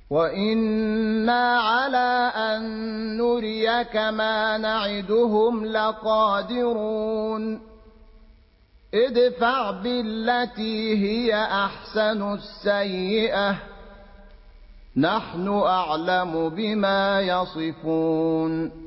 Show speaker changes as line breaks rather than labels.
وَإِنَّا عَلَىٰ أَن نُّرِيَكَ مَا نَعِدُهُمْ لَقَادِرُونَ ادْفَعْ بِالَّتِي هِيَ أَحْسَنُ السَّيِّئَةَ ۚ نَحْنُ أَعْلَمُ بِمَا يَصِفُونَ